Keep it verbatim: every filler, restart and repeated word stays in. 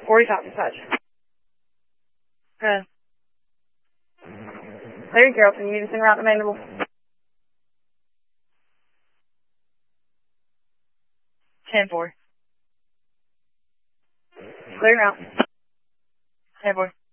forty top dispatch. Good. Larry Carrollton, you need to send route available. ten four. Clear route. ten four.